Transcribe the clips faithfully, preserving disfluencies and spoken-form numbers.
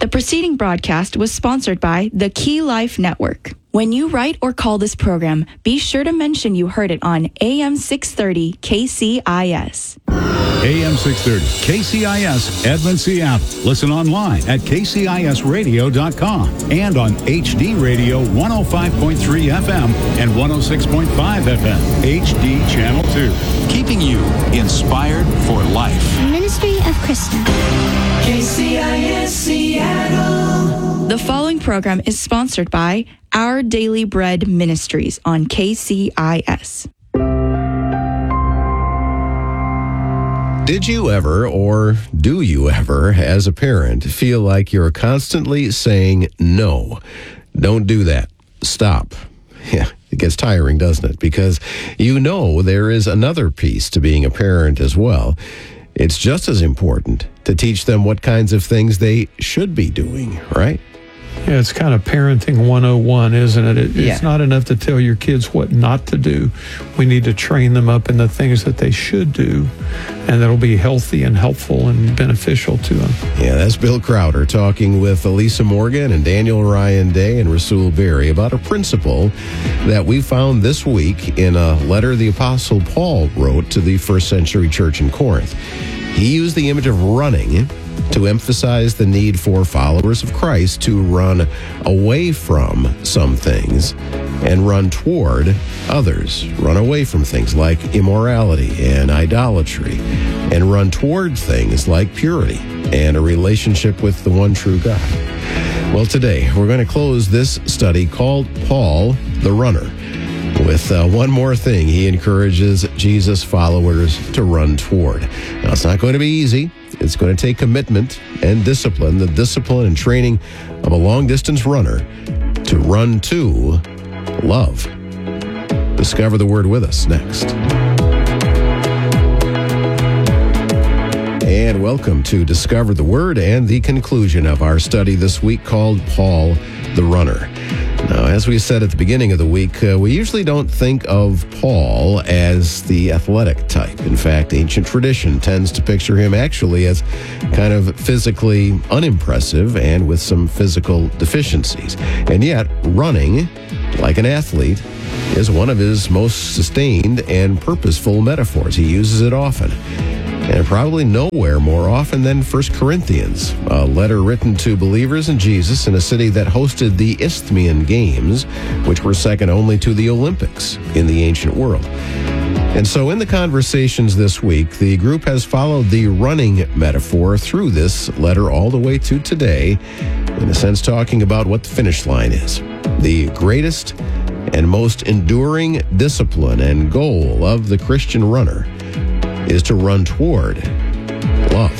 The preceding broadcast was sponsored by the Key Life Network. When you write or call this program, be sure to mention you heard it on A M six thirty K C I S. A M six thirty K C I S, Edmond, Seattle. Listen online at K C I S radio dot com and on H D Radio one oh five point three F M and one oh six point five F M, H D Channel two. Keeping you inspired for life. Ministry of Krista. K C I S Seattle. The following program is sponsored by Our Daily Bread Ministries on K C I S. Did you ever, or do you ever, as a parent, feel like you're constantly saying no? Don't do that. Stop. Yeah, it gets tiring, doesn't it? Because you know there is another piece to being a parent as well. It's just as important to teach them what kinds of things they should be doing, right? Yeah, it's kind of parenting one oh one, isn't it? it yeah. It's not enough to tell your kids what not to do. We need to train them up in the things that they should do, and that'll be healthy and helpful and beneficial to them. Yeah, that's Bill Crowder talking with Elisa Morgan and Daniel Ryan Day and Rasul Berry about a principle that we found this week in a letter the Apostle Paul wrote to the first century church in Corinth. He used the image of running to emphasize the need for followers of Christ to run away from some things and run toward others. Run away from things like immorality and idolatry, and run toward things like purity and a relationship with the one true God. Well, today we're going to close this study called Paul the Runner with uh, one more thing he encourages Jesus followers to run toward. Now, it's not going to be easy. It's going to take commitment and discipline, the discipline and training of a long-distance runner to run to love. Discover the word with us next. And welcome to Discover the Word and the conclusion of our study this week called Paul the Runner. Now, as we said at the beginning of the week, uh, we usually don't think of Paul as the athletic type. In fact, ancient tradition tends to picture him actually as kind of physically unimpressive and with some physical deficiencies. And yet, running, like an athlete, is one of his most sustained and purposeful metaphors. He uses it often. And probably nowhere more often than First Corinthians, a letter written to believers in Jesus in a city that hosted the Isthmian Games, which were second only to the Olympics in the ancient world. And so in the conversations this week, the group has followed the running metaphor through this letter all the way to today, in a sense talking about what the finish line is. The greatest and most enduring discipline and goal of the Christian runner is to run toward love.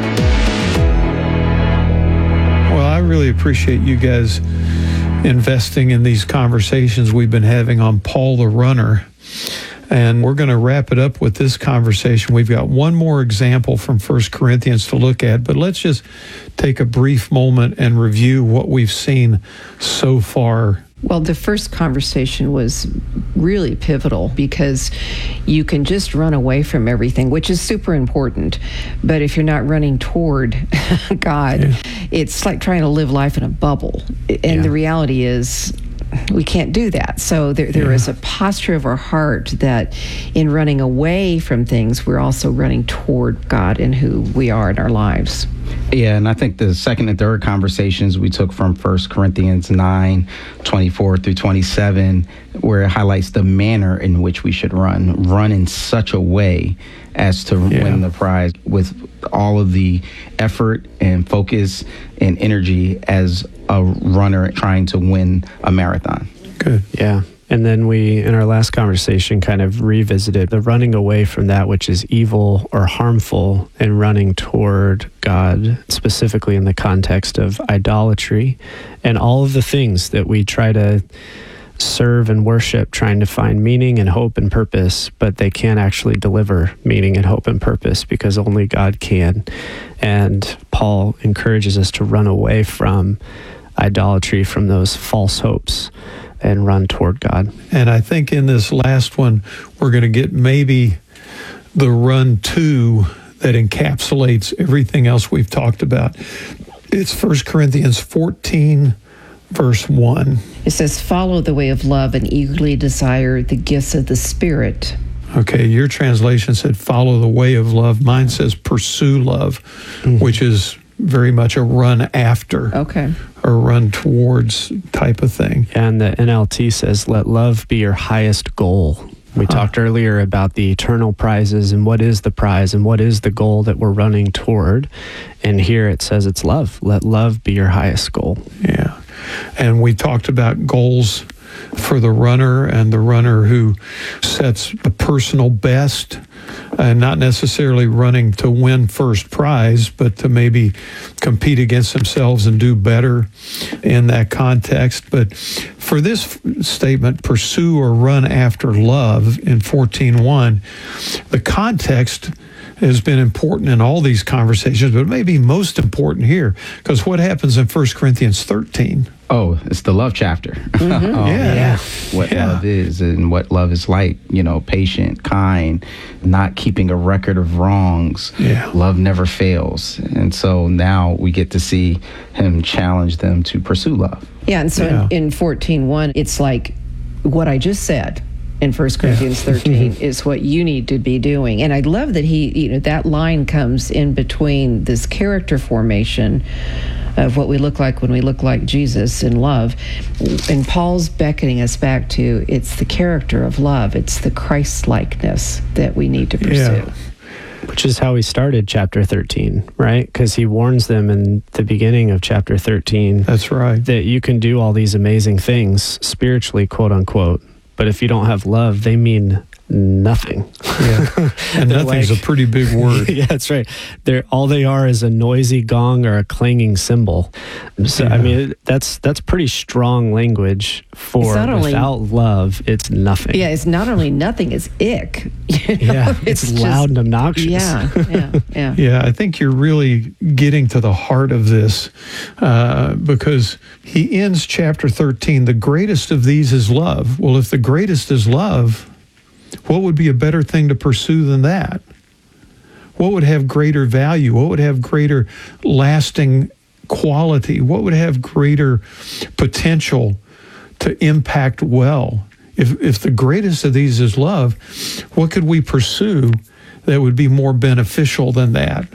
Well, I really appreciate you guys investing in these conversations we've been having on Paul the Runner. And we're going to wrap it up with this conversation. We've got one more example from First Corinthians to look at, but let's just take a brief moment and review what we've seen so far. Well, the first conversation was really pivotal because you can just run away from everything, which is super important. But if you're not running toward God, yeah. It's like trying to live life in a bubble. And yeah. The reality is we can't do that. So there, there yeah. is a posture of our heart that in running away from things, we're also running toward God and who we are in our lives. Yeah, and I think the second and third conversations we took from First Corinthians nine, twenty-four through twenty-seven, where it highlights the manner in which we should run. Run in such a way as to yeah. win the prize with all of the effort and focus and energy as a runner trying to win a marathon. Good. Yeah. And then we, in our last conversation, kind of revisited the running away from that which is evil or harmful and running toward God, specifically in the context of idolatry and all of the things that we try to serve and worship, trying to find meaning and hope and purpose, but they can't actually deliver meaning and hope and purpose because only God can. And Paul encourages us to run away from idolatry, from those false hopes, and run toward God. And I think in this last one, we're going to get maybe the run to that encapsulates everything else we've talked about. It's First Corinthians fourteen, verse one. It says, follow the way of love and eagerly desire the gifts of the Spirit. Okay, your translation said follow the way of love. Mine says pursue love, mm-hmm. which is very much a run after okay. or run towards type of thing. And the N L T says, let love be your highest goal. We huh. talked earlier about the eternal prizes and what is the prize and what is the goal that we're running toward. And here it says it's love. Let love be your highest goal. Yeah. And we talked about goals for the runner and the runner who sets the personal best, and not necessarily running to win first prize, but to maybe compete against themselves and do better in that context. But for this statement, pursue or run after love in fourteen one, the context has been important in all these conversations, but maybe most important here, because what happens in First Corinthians thirteen? Oh, it's the love chapter. Mm-hmm. um, yeah. yeah. What yeah. love is and what love is like, you know, patient, kind, not keeping a record of wrongs. Yeah. Love never fails. And so now we get to see him challenge them to pursue love. Yeah, and so Yeah. in, in fourteen one, it's like what I just said in First Corinthians Yeah. thirteen is what you need to be doing. And I love that he, you know, that line comes in between this character formation of what we look like when we look like Jesus in love. And Paul's beckoning us back to it's the character of love. It's the Christ-likeness that we need to pursue. Yeah. Which is how he started chapter thirteen, right? Because he warns them in the beginning of chapter thirteen. That's right. That you can do all these amazing things spiritually, quote unquote, but if you don't have love, they mean nothing. Yeah. And nothing's like, a pretty big word. Yeah, that's right. They're all they are is a noisy gong or a clanging cymbal. So yeah. I mean, that's that's pretty strong language for without only, love, it's nothing. Yeah, it's not only nothing, it's ick. You know? Yeah, it's, it's loud just, and obnoxious. Yeah, yeah, yeah. Yeah, I think you're really getting to the heart of this uh, because he ends chapter thirteen, the greatest of these is love. Well, if the greatest is love, what would be a better thing to pursue than that? What would have greater value? What would have greater lasting quality? What would have greater potential to impact well? If if the greatest of these is love, what could we pursue that would be more beneficial than that?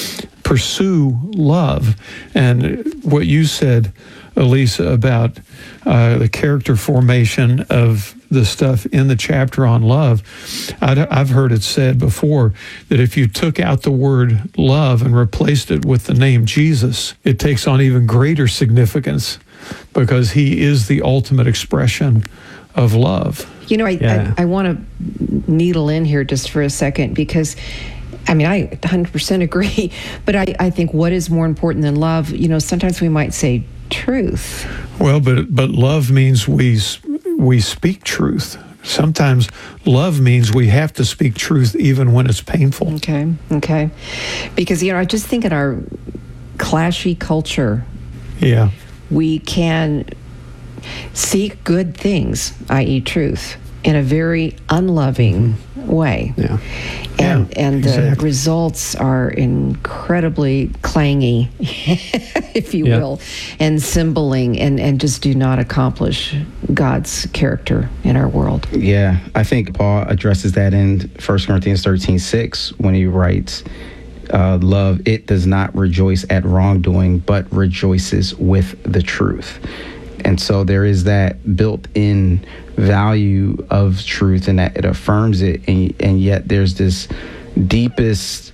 Pursue love. And what you said, Elisa, about uh, the character formation of the stuff in the chapter on love, I'd, I've heard it said before that if you took out the word love and replaced it with the name Jesus, it takes on even greater significance because he is the ultimate expression of love. You know, I, Yeah. I, I want to needle in here just for a second because I mean, I one hundred percent agree, but I, I think what is more important than love, you know, sometimes we might say truth. Well, but but love means we we speak truth. Sometimes love means we have to speak truth even when it's painful. Okay, okay. Because, you know, I just think in our clashy culture, Yeah. we can seek good things, that is truth, in a very unloving way. Yeah. And Yeah, and the exactly. results are incredibly clangy, if you Yeah. will, and symboling, and, and just do not accomplish God's character in our world. Yeah, I think Paul addresses that in First Corinthians thirteen six when he writes, uh, love, it does not rejoice at wrongdoing, but rejoices with the truth. And so there is that built-in value of truth, and that it affirms it, and, and yet there's this deepest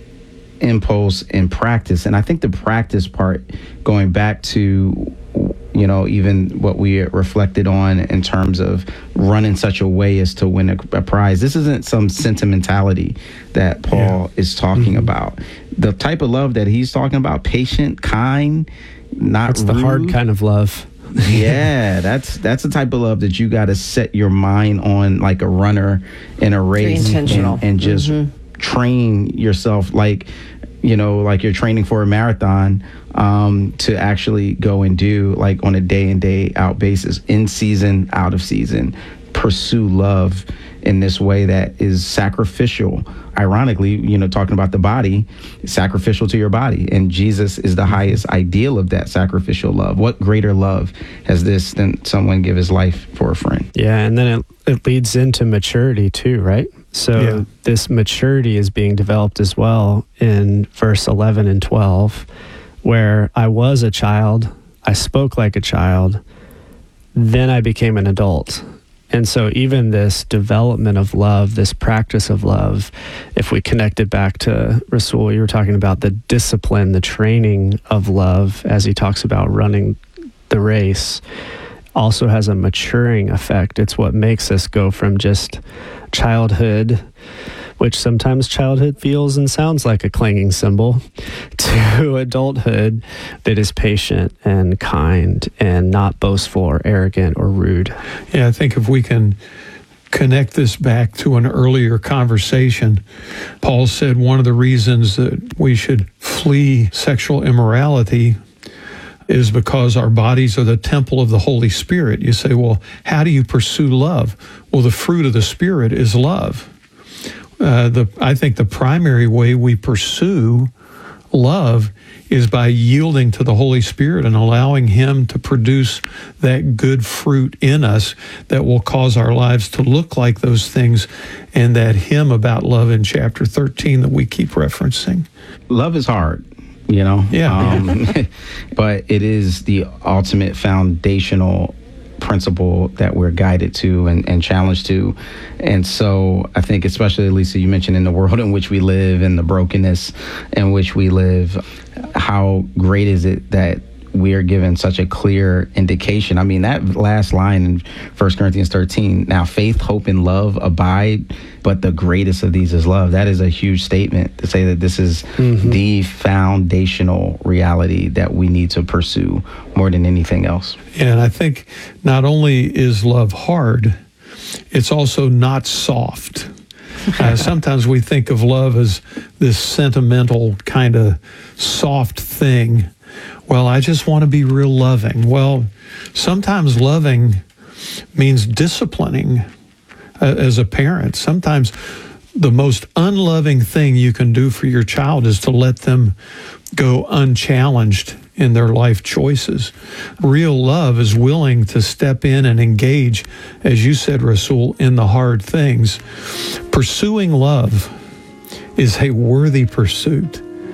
impulse in practice. And I think the practice part, going back to, you know, even what we reflected on in terms of run in such a way as to win a, a prize. This isn't some sentimentality that Paul Yeah. is talking Mm-hmm. about. The type of love that he's talking about, patient, kind, not That's the rude. hard kind of love. Yeah, that's that's the type of love that you got to set your mind on, like a runner in a race, intentional. and, and just train yourself like, you know, like you're training for a marathon, um, to actually go and do, like, on a day in, day out basis, in season, out of season, pursue love in this way that is sacrificial. Ironically, you know, talking about the body, sacrificial to your body. And Jesus is the highest ideal of that sacrificial love. What greater love has this than someone give his life for a friend? Yeah, and then it, it leads into maturity too, right? So yeah. This maturity is being developed as well in verse eleven and twelve, where I was a child, I spoke like a child, then I became an adult. And so even this development of love, this practice of love, if we connect it back to Rasul, you were talking about the discipline, the training of love, as he talks about running the race, also has a maturing effect. It's what makes us go from just childhood, which sometimes childhood feels and sounds like a clanging cymbal, to adulthood that is patient and kind and not boastful or arrogant or rude. Yeah, I think if we can connect this back to an earlier conversation, Paul said one of the reasons that we should flee sexual immorality is because our bodies are the temple of the Holy Spirit. You say, well, how do you pursue love? Well, the fruit of the Spirit is love. Uh, the I think the primary way we pursue love is by yielding to the Holy Spirit and allowing Him to produce that good fruit in us that will cause our lives to look like those things, and that hymn about love in chapter thirteen that we keep referencing. Love is hard, you know? Yeah. Um, but it is the ultimate foundational principle that we're guided to and, and challenged to. And so I think, especially, Lisa, you mentioned in the world in which we live and the brokenness in which we live, how great is it that we are given such a clear indication. I mean, that last line in First Corinthians thirteen, now faith, hope, and love abide, but the greatest of these is love. That is a huge statement to say that this is mm-hmm. the foundational reality that we need to pursue more than anything else. And I think not only is love hard, it's also not soft. Uh, sometimes we think of love as this sentimental kind of soft thing. Well, I just want to be real loving. Well, sometimes loving means disciplining uh, as a parent. Sometimes the most unloving thing you can do for your child is to let them go unchallenged in their life choices. Real love is willing to step in and engage, as you said, Rasul, in the hard things. Pursuing love is a worthy pursuit.